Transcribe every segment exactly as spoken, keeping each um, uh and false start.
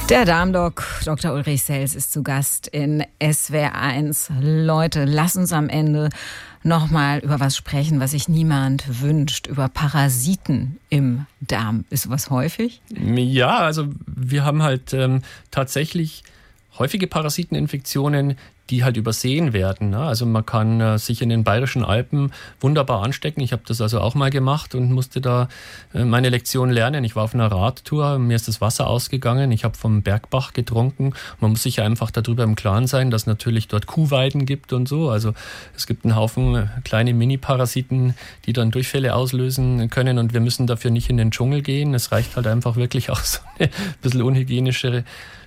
Der Darmdoc, Doktor Ulrich Sels, ist zu Gast in S W R eins. Leute, lass uns am Ende nochmal über was sprechen, was sich niemand wünscht, über Parasiten im Darm. Ist sowas häufig? Ja, also wir haben halt ähm, tatsächlich häufige Parasiteninfektionen, die halt übersehen werden. Ne? Also man kann äh, sich in den Bayerischen Alpen wunderbar anstecken. Ich habe das also auch mal gemacht und musste da äh, meine Lektion lernen. Ich war auf einer Radtour, mir ist das Wasser ausgegangen. Ich habe vom Bergbach getrunken. Man muss sich ja einfach darüber im Klaren sein, dass natürlich dort Kuhweiden gibt und so. Also es gibt einen Haufen kleine Mini-Parasiten, die dann Durchfälle auslösen können und wir müssen dafür nicht in den Dschungel gehen. Es reicht halt einfach wirklich auch so eine bisschen unhygienischere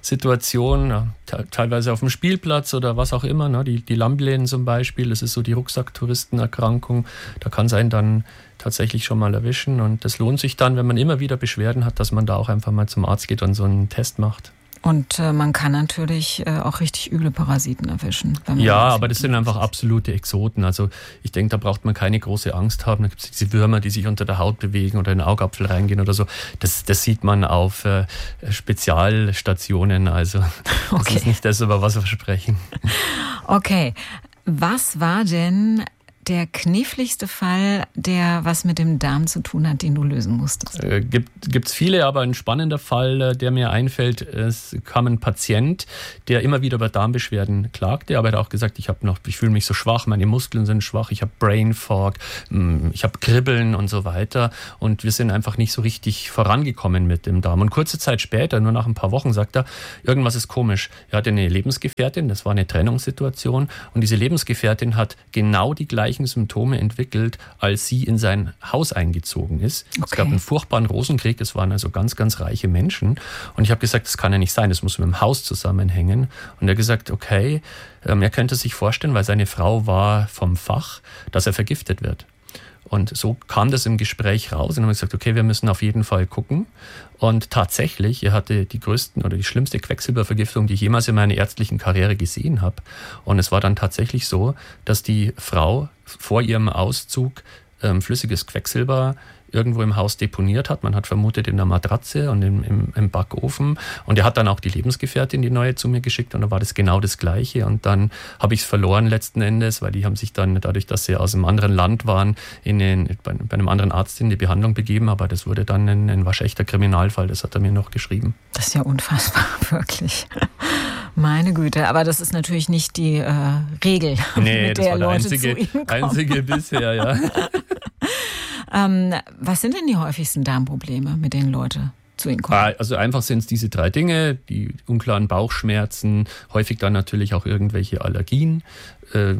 Situation, teilweise auf dem Spielplatz oder was auch immer, ne? die, die Lammläden zum Beispiel, das ist so die Rucksacktouristenerkrankung, da kann es einen dann tatsächlich schon mal erwischen und das lohnt sich dann, wenn man immer wieder Beschwerden hat, dass man da auch einfach mal zum Arzt geht und so einen Test macht. Und äh, man kann natürlich äh, auch richtig üble Parasiten erwischen. Ja, aber das sind einfach absolute Exoten. Also ich denke, da braucht man keine große Angst haben. Da gibt es diese Würmer, die sich unter der Haut bewegen oder in den Augapfel reingehen oder so. Das, das sieht man auf äh, Spezialstationen. Also das okay. ist nicht das, über was wir sprechen. Okay, was war denn der kniffligste Fall, der was mit dem Darm zu tun hat, den du lösen musstest? Äh, gibt gibt's viele, aber ein spannender Fall, der mir einfällt, es kam ein Patient, der immer wieder über Darmbeschwerden klagte, aber er hat auch gesagt, ich habe noch, ich fühle mich so schwach, meine Muskeln sind schwach, ich habe Brain Fog, ich habe Kribbeln und so weiter und wir sind einfach nicht so richtig vorangekommen mit dem Darm. Und kurze Zeit später, nur nach ein paar Wochen, sagt er, irgendwas ist komisch. Er hatte eine Lebensgefährtin, das war eine Trennungssituation und diese Lebensgefährtin hat genau die gleichen Symptome entwickelt, als sie in sein Haus eingezogen ist. Okay. Es gab einen furchtbaren Rosenkrieg, es waren also ganz, ganz reiche Menschen. Und ich habe gesagt, das kann ja nicht sein, das muss mit dem Haus zusammenhängen. Und er hat gesagt, okay, ähm, er könnte sich vorstellen, weil seine Frau war vom Fach, dass er vergiftet wird. Und so kam das im Gespräch raus und haben gesagt, okay, wir müssen auf jeden Fall gucken. Und tatsächlich, er hatte die größten oder die schlimmste Quecksilbervergiftung, die ich jemals in meiner ärztlichen Karriere gesehen habe. Und es war dann tatsächlich so, dass die Frau vor ihrem Auszug ähm, flüssiges Quecksilber irgendwo im Haus deponiert hat. Man hat vermutet in der Matratze und im, im, im Backofen. Und er hat dann auch die Lebensgefährtin, die neue, zu mir geschickt und da war das genau das Gleiche. Und dann habe ich es verloren letzten Endes, weil die haben sich dann, dadurch, dass sie aus einem anderen Land waren, in den, bei, bei einem anderen Arzt in die Behandlung begeben. Aber das wurde dann ein, ein waschechter Kriminalfall, das hat er mir noch geschrieben. Das ist ja unfassbar, wirklich. Meine Güte, aber das ist natürlich nicht die äh, Regel, nee, mit das der war der Leute einzige, zu Ihnen kommen. einzige bisher, ja. ähm, was sind denn die häufigsten Darmprobleme, mit denen Leute zu Ihnen kommen? Also einfach sind es diese drei Dinge, die unklaren Bauchschmerzen, häufig dann natürlich auch irgendwelche Allergien, äh,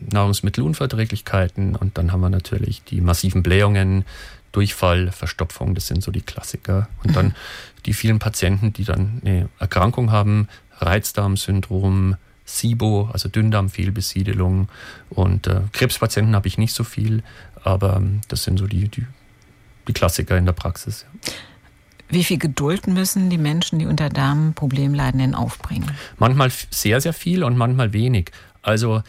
Nahrungsmittelunverträglichkeiten und dann haben wir natürlich die massiven Blähungen, Durchfall, Verstopfung, das sind so die Klassiker. Und dann die vielen Patienten, die dann eine Erkrankung haben, Reizdarmsyndrom, SIBO, also Dünndarmfehlbesiedelung und äh, Krebspatienten habe ich nicht so viel, aber ähm, das sind so die, die, die Klassiker in der Praxis. Wie viel Geduld müssen die Menschen, die unter Darmproblemen leiden, denn aufbringen? Manchmal sehr, sehr viel und manchmal wenig. Also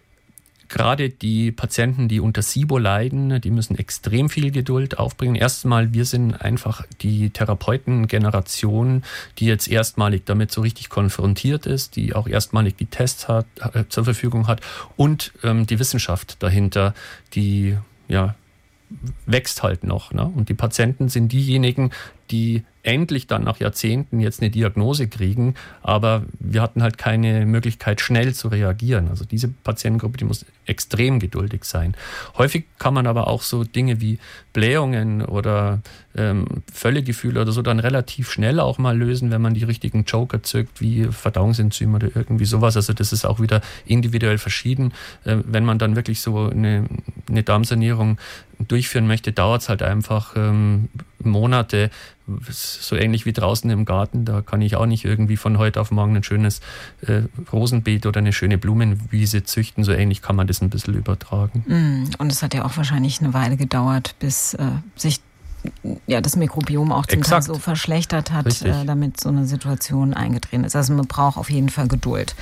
gerade die Patienten, die unter SIBO leiden, die müssen extrem viel Geduld aufbringen. Erstmal, wir sind einfach die Therapeutengeneration, die jetzt erstmalig damit so richtig konfrontiert ist, die auch erstmalig die Tests hat, äh, zur Verfügung hat und ähm, die Wissenschaft dahinter, die ja wächst halt noch. Ne? Und die Patienten sind diejenigen, die endlich dann nach Jahrzehnten jetzt eine Diagnose kriegen, aber wir hatten halt keine Möglichkeit, schnell zu reagieren. Also diese Patientengruppe, die muss extrem geduldig sein. Häufig kann man aber auch so Dinge wie Blähungen oder ähm, Völlegefühle oder so dann relativ schnell auch mal lösen, wenn man die richtigen Joker zückt, wie Verdauungsenzyme oder irgendwie sowas. Also das ist auch wieder individuell verschieden. Äh, wenn man dann wirklich so eine, eine Darmsanierung durchführen möchte, dauert es halt einfach ähm, Monate, so ähnlich wie draußen im Garten. Da kann ich auch nicht irgendwie von heute auf morgen ein schönes äh, Rosenbeet oder eine schöne Blumenwiese züchten. So ähnlich kann man das ein bisschen übertragen. Und es hat ja auch wahrscheinlich eine Weile gedauert, bis äh, sich ja, das Mikrobiom auch zum Teil so verschlechtert hat, äh, damit so eine Situation eingetreten ist. Also man braucht auf jeden Fall Geduld.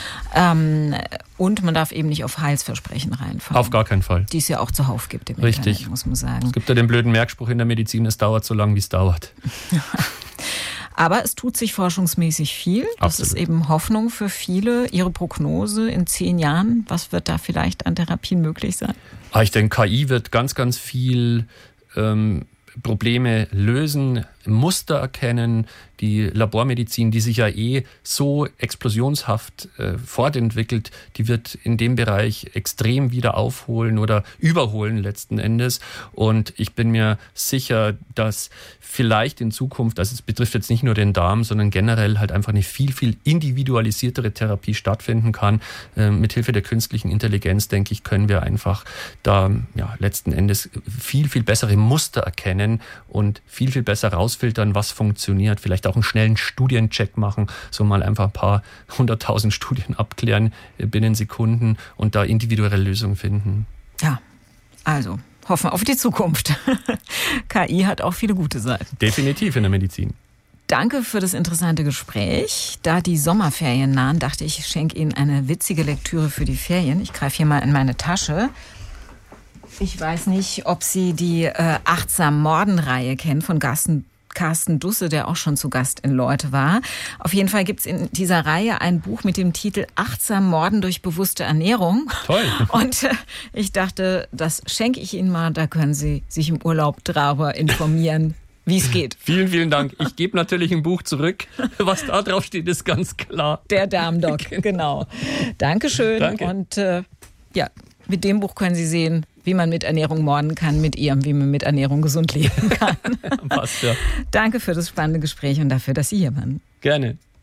Ähm, und man darf eben nicht auf Heilsversprechen reinfallen. Auf gar keinen Fall. Die es ja auch zuhauf gibt im Richtig. Internet, muss man sagen. Es gibt ja den blöden Merkspruch in der Medizin, es dauert so lange, wie es dauert. Aber es tut sich forschungsmäßig viel. Das Absolut. ist eben Hoffnung für viele. Ihre Prognose in zehn Jahren, was wird da vielleicht an Therapien möglich sein? Ich denke, K I wird ganz, ganz viel ähm, Probleme lösen, Muster erkennen. Die Labormedizin, die sich ja eh so explosionshaft äh, fortentwickelt, die wird in dem Bereich extrem wieder aufholen oder überholen letzten Endes. Und ich bin mir sicher, dass vielleicht in Zukunft, also es betrifft jetzt nicht nur den Darm, sondern generell halt einfach eine viel, viel individualisiertere Therapie stattfinden kann. Äh, mithilfe der künstlichen Intelligenz, denke ich, können wir einfach da ja, letzten Endes viel, viel bessere Muster erkennen und viel, viel besser rausfiltern, was funktioniert. Vielleicht auch einen schnellen Studiencheck machen, so mal einfach ein paar hunderttausend Studien abklären binnen Sekunden und da individuelle Lösungen finden. Ja, also hoffen auf die Zukunft. K I hat auch viele gute Seiten. Definitiv in der Medizin. Danke für das interessante Gespräch. Da die Sommerferien nahen, dachte ich, ich schenke Ihnen eine witzige Lektüre für die Ferien. Ich greife hier mal in meine Tasche. Ich weiß nicht, ob Sie die äh, Achtsam Morden-Reihe kennen von Carsten, Carsten Dusse, der auch schon zu Gast in Leute war. Auf jeden Fall gibt es in dieser Reihe ein Buch mit dem Titel Achtsam Morden durch bewusste Ernährung. Toll. Und äh, ich dachte, das schenke ich Ihnen mal. Da können Sie sich im Urlaub darüber informieren, wie es geht. Vielen, vielen Dank. Ich gebe natürlich ein Buch zurück. Was da drauf steht, ist ganz klar. Der Darmdoc, genau. Dankeschön. Danke. Und äh, ja, mit dem Buch können Sie sehen, wie man mit Ernährung morden kann, mit Ihrem, wie man mit Ernährung gesund leben kann. Passt, ja. Danke für das spannende Gespräch und dafür, dass Sie hier waren. Gerne.